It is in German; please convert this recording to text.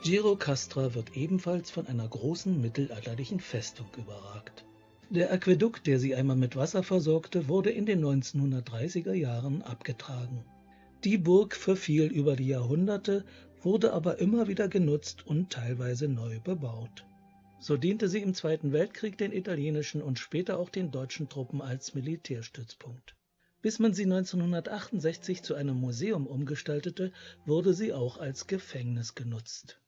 Gjirokastra wird ebenfalls von einer großen mittelalterlichen Festung überragt. Der Aquädukt, der sie einmal mit Wasser versorgte, wurde in den 1930er Jahren abgetragen. Die Burg verfiel über die Jahrhunderte, wurde aber immer wieder genutzt und teilweise neu bebaut. So diente sie im Zweiten Weltkrieg den italienischen und später auch den deutschen Truppen als Militärstützpunkt. Bis man sie 1968 zu einem Museum umgestaltete, wurde sie auch als Gefängnis genutzt.